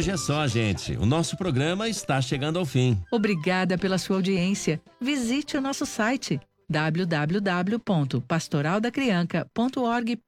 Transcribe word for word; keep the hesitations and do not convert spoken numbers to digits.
hoje é só, gente. O nosso programa está chegando ao fim. Obrigada pela sua audiência. Visite o nosso site w w w ponto pastoral da criança ponto org